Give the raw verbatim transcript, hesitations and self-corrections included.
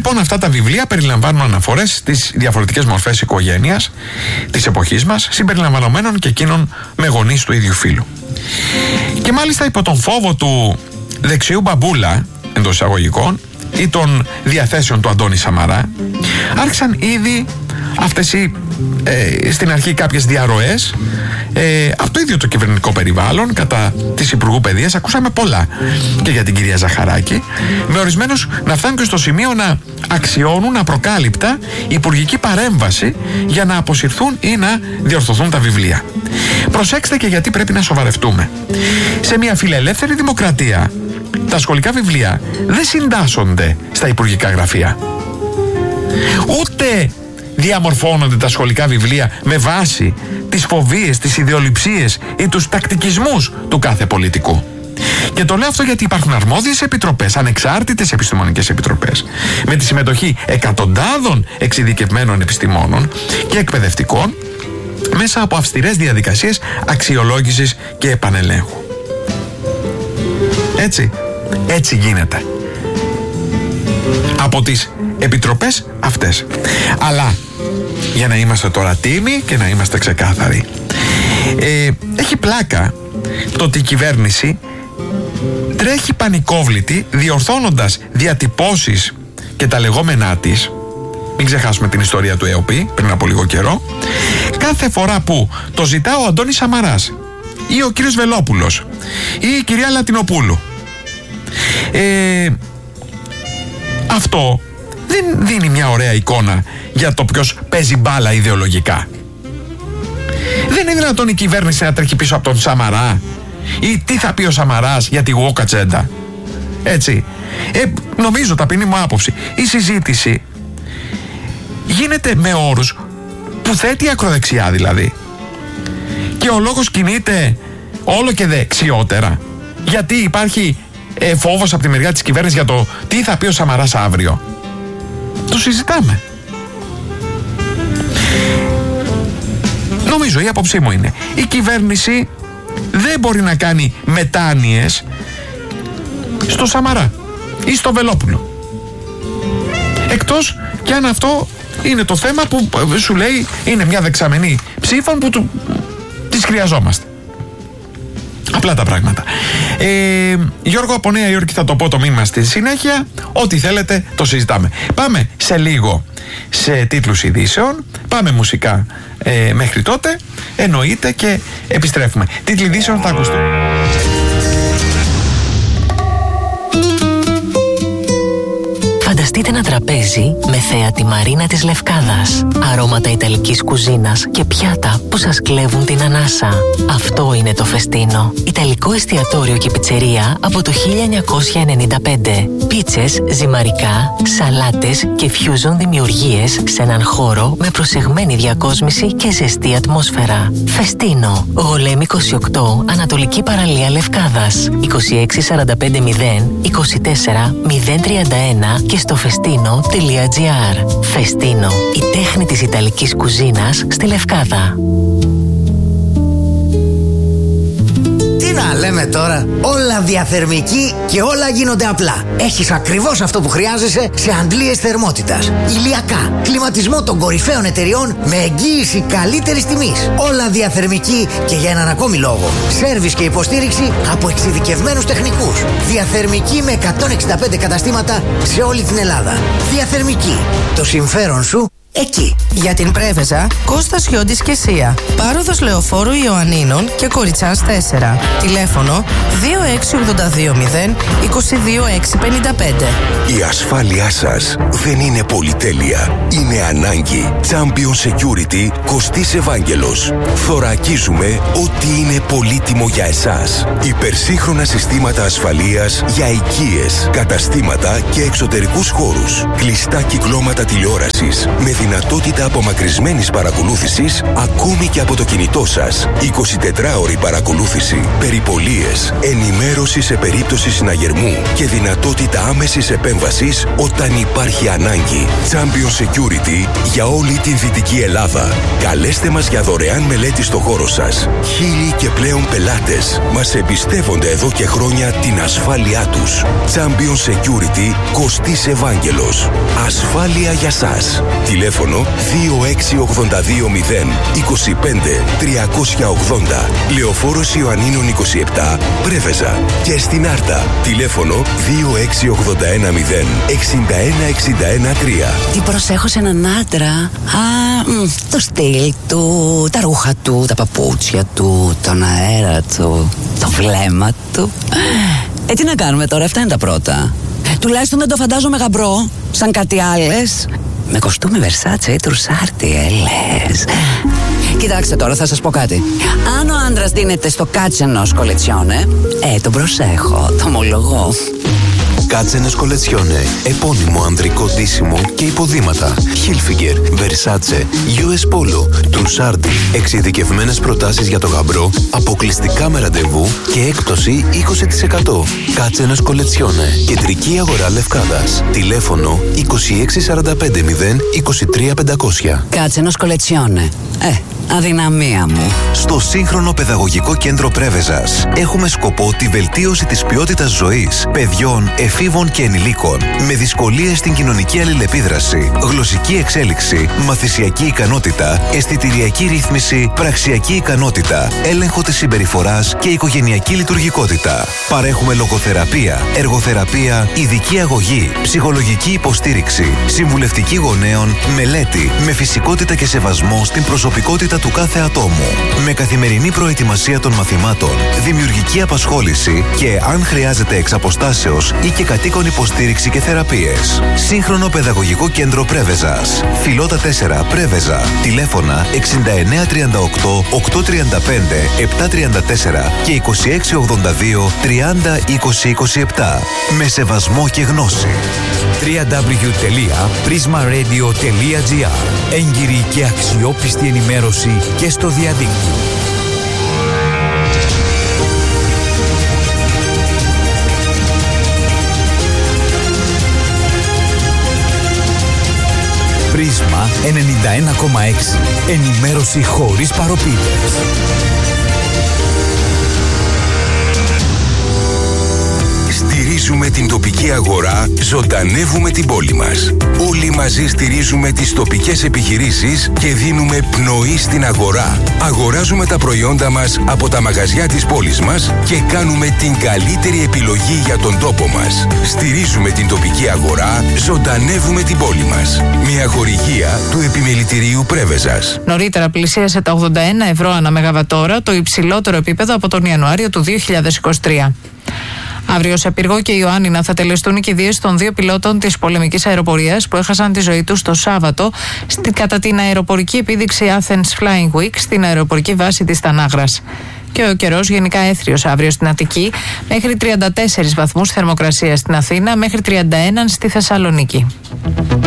Λοιπόν, αυτά τα βιβλία περιλαμβάνουν αναφορές στις διαφορετικές μορφές οικογένειας της εποχής μας, συμπεριλαμβανομένων και εκείνων με γονείς του ίδιου φύλου. Και μάλιστα υπό τον φόβο του δεξιού μπαμπούλα, εντός εισαγωγικών, ή των διαθέσεων του Αντώνη Σαμαρά, άρχισαν ήδη αυτές οι, ε, στην αρχή κάποιες διαρροές ε, από το ίδιο το κυβερνητικό περιβάλλον. Κατά της Υπουργού Παιδείας ακούσαμε πολλά και για την κυρία Ζαχαράκη, με ορισμένους να φτάνουν και στο σημείο να αξιώνουν απροκάλυπτα υπουργική παρέμβαση για να αποσυρθούν ή να διορθωθούν τα βιβλία. Προσέξτε και γιατί πρέπει να σοβαρευτούμε. Σε μια φιλελεύθερη δημοκρατία τα σχολικά βιβλία δεν συντάσσονται στα υπουργικά γραφεία. Ούτε διαμορφώνονται τα σχολικά βιβλία με βάση τις φοβίες, τις ιδεολειψίες ή τους τακτικισμούς του κάθε πολιτικού. Και το λέω αυτό γιατί υπάρχουν αρμόδιες επιτροπές, ανεξάρτητες επιστημονικές επιτροπές, με τη συμμετοχή εκατοντάδων εξειδικευμένων επιστημόνων και εκπαιδευτικών, μέσα από αυστηρές διαδικασίες αξιολόγησης και επανελέγχου. Έτσι, έτσι γίνεται. Από τις επιτροπές αυτές. Αλλά, για να είμαστε τώρα τίμοι και να είμαστε ξεκάθαροι, ε, έχει πλάκα το ότι η κυβέρνηση τρέχει πανικόβλητη διορθώνοντας διατυπώσεις και τα λεγόμενά της. Μην ξεχάσουμε την ιστορία του ΕΟΠΗ πριν από λίγο καιρό. Κάθε φορά που το ζητά ο Αντώνης Σαμαράς ή ο κύριος Βελόπουλος ή η κυρία Λατινοπούλου, ε, αυτό δεν δίνει μια ωραία εικόνα για το ποιος παίζει μπάλα ιδεολογικά. Δεν είναι δυνατόν η κυβέρνηση να τρέχει πίσω από τον Σαμαρά ή τι θα πει ο Σαμαράς για τη γουόκ ατζέντα. Έτσι. Ε, νομίζω, ταπεινή μου άποψη, η συζήτηση γίνεται με όρους που θέτει η ακροδεξιά δηλαδή. Και ο λόγος κινείται όλο και δεξιότερα. Γιατί υπάρχει ε, φόβος από τη μεριά της κυβέρνησης για το τι θα πει ο Σαμαράς αύριο. Το συζητάμε. Νομίζω η άποψή μου είναι, η κυβέρνηση δεν μπορεί να κάνει μετάνοιες στο Σαμαρά ή στο Βελόπουλο. Εκτός κι αν αυτό είναι το θέμα που σου λέει είναι μια δεξαμενή ψήφων που του, τις χρειαζόμαστε. Απλά τα πράγματα. Ε, Γιώργο από Νέα Υόρκη, θα το πω το μήνυμα στη συνέχεια. Ό,τι θέλετε το συζητάμε. Πάμε σε λίγο σε τίτλους ειδήσεων. Πάμε μουσικά ε, μέχρι τότε. Εννοείται και επιστρέφουμε. Τίτλοι ειδήσεων θα ακουστούν. Φανταστείτε ένα τραπέζι με θέα τη Μαρίνα της Λευκάδας, αρώματα ιταλικής κουζίνας και πιάτα που σας κλέβουν την ανάσα. Αυτό είναι το Φεστίνο. Ιταλικό εστιατόριο και πιτσερία από το χίλια εννιακόσια ενενήντα πέντε. Πίτσες, ζυμαρικά, σαλάτες και fusion δημιουργίες σε έναν χώρο με προσεγμένη διακόσμηση και ζεστή ατμόσφαιρα. Φεστίνο. Γολέμ είκοσι οκτώ, Ανατολική Παραλία Λευκάδας. είκοσι έξι σαράντα πέντε μηδέν είκοσι τέσσερα μηδέν τριάντα ένα και στο φεστίνο τελεία τζι άρ. Φεστίνο, η τέχνη της ιταλικής κουζίνας στη Λευκάδα. Τι να λέμε τώρα, όλα διαθερμική και όλα γίνονται απλά. Έχεις ακριβώς αυτό που χρειάζεσαι σε αντλίες θερμότητας. Ηλιακά, κλιματισμό των κορυφαίων εταιριών με εγγύηση καλύτερης τιμής. Όλα διαθερμική και για έναν ακόμη λόγο. Σέρβις και υποστήριξη από εξειδικευμένους τεχνικούς. Διαθερμική με εκατόν εξήντα πέντε καταστήματα σε όλη την Ελλάδα. Διαθερμική, το συμφέρον σου εκεί. Για την Πρέβεζα, Κώστας Χιόντης και Σία. Πάροδος Λεωφόρου Ιωαννίνων και Κοριτσάς τέσσερα. Τηλέφωνο δύο έξι οκτώ δύο μηδέν είκοσι δύο έξι πενήντα πέντε. Η ασφάλειά σας δεν είναι πολυτέλεια. Είναι ανάγκη. Champion Security Κωστής Ευάγγελος. Θωρακίζουμε ό,τι είναι πολύτιμο για εσάς. Υπερσύγχρονα συστήματα ασφαλείας για οικίες, καταστήματα και εξωτερικούς χώρους. Κλειστά κυκλώματα τηλεόρασης με δυνατότητα απομακρυσμένης παρακολούθησης ακόμη και από το κινητό σας. εικοσιτετράωρη παρακολούθηση, περιπολίες, ενημέρωση σε περίπτωση συναγερμού και δυνατότητα άμεσης επέμβασης όταν υπάρχει ανάγκη. Champion Security για όλη την Δυτική Ελλάδα. Καλέστε μας για δωρεάν μελέτη στο χώρο σας. Χίλιοι και πλέον πελάτες μας εμπιστεύονται εδώ και χρόνια την ασφάλειά τους. Champion Security, Κωστής Ευάγγελος. Ασφάλεια για σας. Τηλέφωνο δύο έξι ογδόντα δύο μηδέν είκοσι πέντε τριακόσια ογδόντα. Λεωφόρος Ιωαννίνων είκοσι επτά, Πρέβεζα. Και στην Άρτα. Τηλέφωνο δύο έξι ογδόντα ένα μηδέν εξήντα ένα εξήντα ένα τρία. Τι προσέχω σε έναν άντρα? Α, μ, το στυλ του, τα ρούχα του, τα παπούτσια του, τον αέρα του, το βλέμμα του. Ε, τι να κάνουμε τώρα, αυτά είναι τα πρώτα. Τουλάχιστον δεν το φαντάζομαι γαμπρό, σαν κάτι άλλες. Με κοστούμι Versace ή Τρουσάρτι, ε, λες. Κοιτάξτε τώρα, θα σας πω κάτι. Αν ο άντρας δίνεται στο κάτσενος κολετσιόνε, ε, τον προσέχω, το ομολογώ. Κάτσενες κολετσιόνε, επώνυμο ανδρικό ντύσιμο και υποδήματα. Hilfiger, Versace, γιου ες Polo, Trussardi. Εξειδικευμένες προτάσεις για το γαμπρό, αποκλειστικά με ραντεβού και έκπτωση είκοσι τοις εκατό. Κάτσενες κολετσιόνε, κεντρική αγορά Λευκάδας. Τηλέφωνο είκοσι έξι σαράντα πέντε μηδέν είκοσι τρία πεντακόσια. Κάτσενος κολετσιόνε. Ε, αδυναμία μου. Στο σύγχρονο παιδαγωγικό κέντρο Πρέβεζας έχουμε σκοπό τη βελτίωση της ποιότητας ζωής παιδιών, εφήβων και ενηλίκων με δυσκολίες στην κοινωνική αλληλεπίδραση, γλωσσική εξέλιξη, μαθησιακή ικανότητα, αισθητηριακή ρύθμιση, πραξιακή ικανότητα, έλεγχο της συμπεριφοράς και οικογενειακή λειτουργικότητα. Παρέχουμε λογοθεραπεία, εργοθεραπεία, ειδική αγωγή, ψυχολογική υποστήριξη, συμβουλευτική γονέων, μελέτη με φυσικότητα και σεβασμό στην προσωπικότητα του κάθε ατόμου. Με καθημερινή προετοιμασία των μαθημάτων, δημιουργική απασχόληση και, αν χρειάζεται εξ αποστάσεως ή και κατοίκον υποστήριξη και θεραπείες. Σύγχρονο παιδαγωγικό κέντρο Πρέβεζας. Φιλότα τέσσερα, Πρέβεζα. Τηλέφωνα εξήντα εννέα τριάντα οκτώ οκτακόσια τριάντα πέντε επτακόσια τριάντα τέσσερα και είκοσι έξι ογδόντα δύο τριάντα είκοσι είκοσι επτά. Με σεβασμό και γνώση. double-u double-u double-u τελεία prisma radio τελεία gr. Έγκυρη και αξιόπιστη ενημέρωση και στο διαδίκτυο. Πρίσμα ενενήντα ένα κόμμα έξι. Ενημέρωση χωρίς παροπίδες. Στηρίζουμε την τοπική αγορά, ζωντανεύουμε την πόλη μας. Όλοι μαζί στηρίζουμε τις τοπικές επιχειρήσεις και δίνουμε πνοή στην αγορά. Αγοράζουμε τα προϊόντα μας από τα μαγαζιά της πόλης μας και κάνουμε την καλύτερη επιλογή για τον τόπο μας. Στηρίζουμε την τοπική αγορά, ζωντανεύουμε την πόλη μας. Μια χορηγία του Επιμελητηρίου Πρέβεζας. Νωρίτερα πλησίασε τα ογδόντα ένα ευρώ ανά μεγαβατόρα, το υψηλότερο επίπεδο από τον Ιανουάριο του δύο χιλιάδες είκοσι τρία. Αύριο σε Πύργο και Ιωάννινα θα τελεστούν οι κηδείες των δύο πιλότων της πολεμικής αεροπορίας που έχασαν τη ζωή τους το Σάββατο στη, κατά την αεροπορική επίδειξη Athens Flying Week στην αεροπορική βάση της Τανάγρας. Και ο καιρός γενικά έθριος αύριο στην Αττική, μέχρι τριάντα τέσσερις βαθμούς θερμοκρασία στην Αθήνα, μέχρι τριάντα ένα στη Θεσσαλονίκη.